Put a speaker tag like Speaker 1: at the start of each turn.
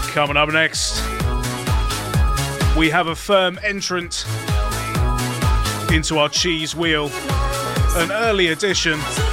Speaker 1: Coming up next, we have a firm entrant into our cheese wheel, an early edition